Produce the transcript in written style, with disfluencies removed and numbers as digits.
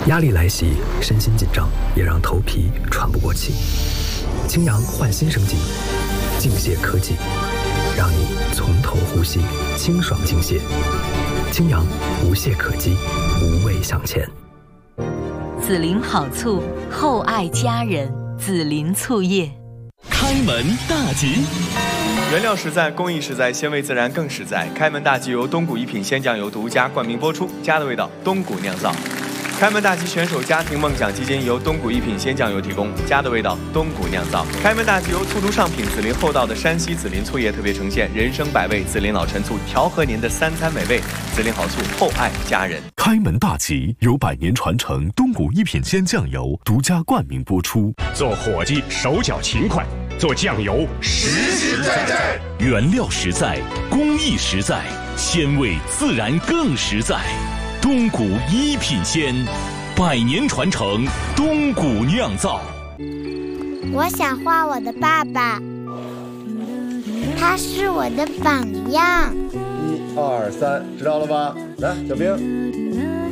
压力来袭，身心紧张，也让头皮喘不过气。清扬焕新生机，净泻科技，让你从头呼吸，清爽净泻。清扬无懈可击，无畏向前。 紫林好醋，厚爱佳人。紫林醋业。 开门大吉。 原料实在，工艺实在，鲜味自然更实在。开门大吉由东谷一品鲜酱油独家冠名播出，家的味道，东谷酿造。开门大吉选手家庭梦想基金由东谷一品鲜酱油提供，家的味道，东谷酿造。开门大吉由醋猪上品紫林厚道的山西紫林醋业特别呈现，人生百味紫林老陈醋调和您的三餐美味，紫林好醋厚爱家人。 开门大吉由百年传承东谷一品鲜酱油独家冠名播出。 做伙计手脚勤快，做酱油实实在在， 原料实在，工艺实在，鲜味自然更实在。东谷一品鲜，百年传承，东谷酿造。 我想画我的爸爸，他是我的榜样。 1、2、3，知道了吧？来，小兵。